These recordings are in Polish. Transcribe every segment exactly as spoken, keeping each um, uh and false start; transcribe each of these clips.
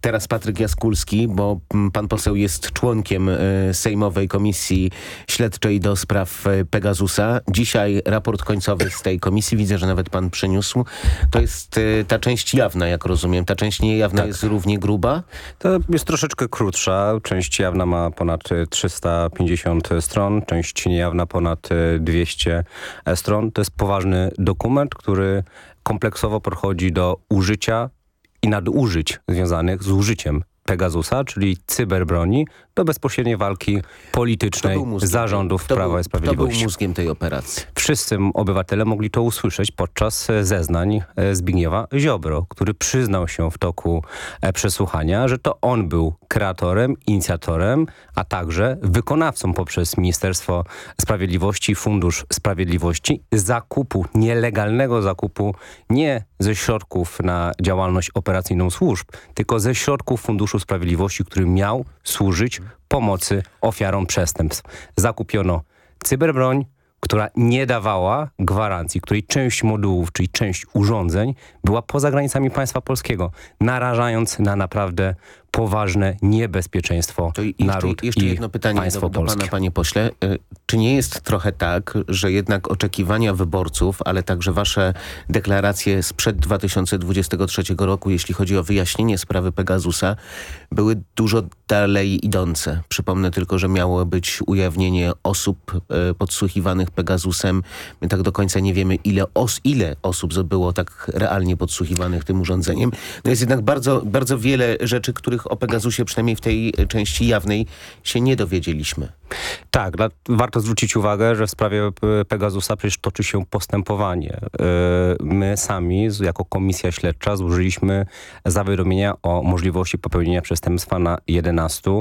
teraz Patryk Jaskulski, bo pan poseł jest członkiem Sejmowej Komisji Śledczej do spraw Pegasusa. Dzisiaj raport końcowy z tej komisji, widzę, że nawet pan przyniósł. To jest ta część jawna, jak rozumiem. Ta część niejawna tak. jest równie gruba? To jest troszeczkę krótsza. Część jawna ma ponad trzysta pięćdziesiąt stron, część niejawna ponad dwieście stron. To jest poważny dokument, który kompleksowo podchodzi do użycia i nadużyć związanych z użyciem Pegasusa, czyli cyberbroni, do bezpośredniej walki politycznej zarządów to Prawa był, i Sprawiedliwości. To był mózgiem tej operacji. Wszyscy obywatele mogli to usłyszeć podczas zeznań Zbigniewa Ziobro, który przyznał się w toku przesłuchania, że to on był kreatorem, inicjatorem, a także wykonawcą poprzez Ministerstwo Sprawiedliwości, Fundusz Sprawiedliwości zakupu, nielegalnego zakupu nie ze środków na działalność operacyjną służb, tylko ze środków Funduszu Sprawiedliwości, który miał służyć pomocy ofiarom przestępstw. Zakupiono cyberbroń, która nie dawała gwarancji, której część modułów, czyli część urządzeń była poza granicami państwa polskiego, narażając na naprawdę poważne niebezpieczeństwo to jeszcze, naród jeszcze i jedno pytanie państwo do, do polskie. pana, panie pośle. Czy nie jest trochę tak, że jednak oczekiwania wyborców, ale także wasze deklaracje sprzed dwa tysiące dwudziestego trzeciego roku, jeśli chodzi o wyjaśnienie sprawy Pegasusa, były dużo dalej idące? Przypomnę tylko, że miało być ujawnienie osób e, podsłuchiwanych Pegasusem. My tak do końca nie wiemy, ile, os, ile osób było tak realnie podsłuchiwanych tym urządzeniem. No jest jednak bardzo, bardzo wiele rzeczy, których o Pegasusie, przynajmniej w tej części jawnej, się nie dowiedzieliśmy. Tak, dla, warto zwrócić uwagę, że w sprawie Pegasusa przecież toczy się postępowanie. My sami, jako komisja śledcza, złożyliśmy zawiadomienia o możliwości popełnienia przestępstwa na jedenastu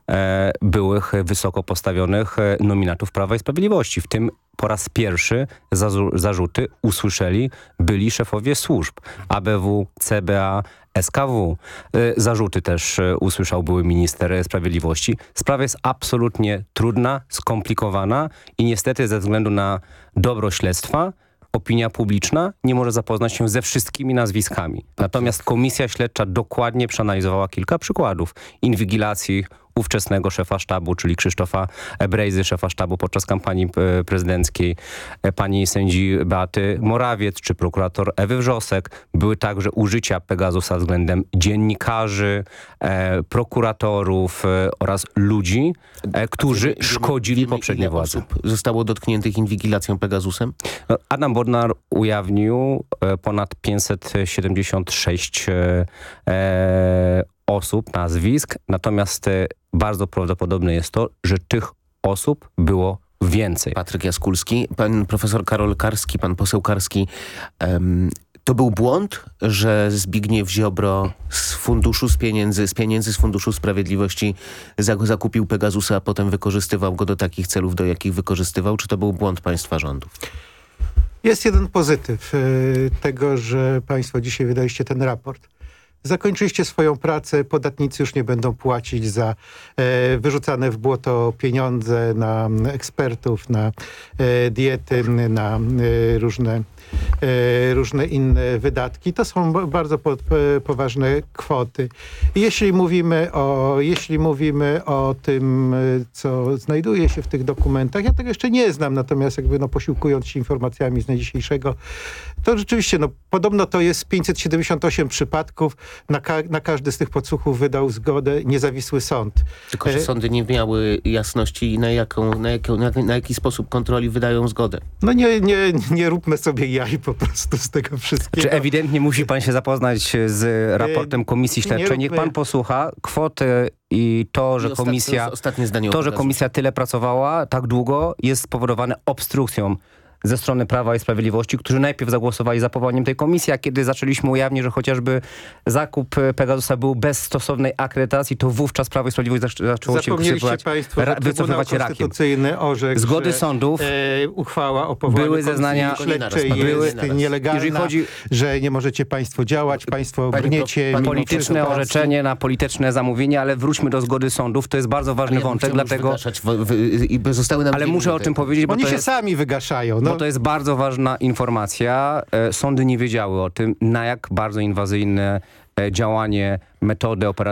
byłych wysoko postawionych nominatów Prawa i Sprawiedliwości. W tym po raz pierwszy zarzuty usłyszeli byli szefowie służb A B W, C B A, S K W. Zarzuty też usłyszał były minister sprawiedliwości. Sprawa jest absolutnie trudna, skomplikowana i niestety ze względu na dobro śledztwa opinia publiczna nie może zapoznać się ze wszystkimi nazwiskami. Natomiast komisja śledcza dokładnie przeanalizowała kilka przykładów inwigilacji ówczesnego szefa sztabu, czyli Krzysztofa Brejzy, szefa sztabu podczas kampanii prezydenckiej, pani sędzi Beaty Morawiec czy prokurator Ewy Wrzosek. Były także użycia Pegasusa względem dziennikarzy, e, prokuratorów e, oraz ludzi, e, którzy wiemy, szkodzili wiemy, poprzedniej władzy. Osób zostało dotkniętych inwigilacją Pegasusem? No, Adam Bodnar ujawnił e, ponad pięćset siedemdziesiąt sześć e, e, osób, nazwisk, natomiast e, bardzo prawdopodobne jest to, że tych osób było więcej. Patryk Jaskulski, pan profesor Karol Karski, pan poseł Karski. Um, to był błąd, że Zbigniew Ziobro z funduszu, z pieniędzy, z pieniędzy z Funduszu Sprawiedliwości zakupił Pegasusa, a potem wykorzystywał go do takich celów, do jakich wykorzystywał? Czy to był błąd państwa rządów? Jest jeden pozytyw y, tego, że państwo dzisiaj wydaliście ten raport. Zakończyliście swoją pracę, podatnicy już nie będą płacić za e, wyrzucane w błoto pieniądze na ekspertów, na e, diety, na e, różne, e, różne inne wydatki. To są bardzo po, poważne kwoty. Jeśli mówimy o, jeśli mówimy o tym, co znajduje się w tych dokumentach, ja tego jeszcze nie znam, natomiast jakby no, posiłkując się informacjami z dnia dzisiejszego, to rzeczywiście no, podobno to jest pięćset siedemdziesiąt osiem przypadków. Na, ka na każdy z tych podsłuchów wydał zgodę niezawisły sąd. Tylko, że sądy nie miały jasności, na, jaką, na, jaką, na, na jaki sposób kontroli wydają zgodę. No nie, nie, nie róbmy sobie jaj po prostu z tego wszystkiego. Czy ewidentnie musi pan się zapoznać z raportem Komisji Śledczej? Niech pan posłucha kwoty i to, że I ostat komisja, ostatnie zdanie to, że komisja tyle pracowała tak długo, jest spowodowane obstrukcją ze strony Prawa i Sprawiedliwości, którzy najpierw zagłosowali za powołaniem tej komisji, a kiedy zaczęliśmy ujawnić, że chociażby zakup Pegasusa był bez stosownej akredytacji, to wówczas Prawo i Sprawiedliwość zaczęło się wycofywać, państwo, ra, wycofywać rakiem. Konstytucyjny orzekł, Zgody że, sądów, e, uchwała o powołaniu były zeznania śledczej były, jest nielegalna, chodzi, że nie możecie państwo działać, państwo brniecie. Polityczne orzeczenie na polityczne zamówienie, ale wróćmy do zgody sądów. To jest bardzo ważny ja wątek, dlatego... W, w, i zostały nam ale muszę o tym powiedzieć, bo Oni to się jest, sami wygaszają. No. Bo to jest bardzo ważna informacja. Sądy nie wiedziały o tym, na jak bardzo inwazyjne działanie, metody operacyjne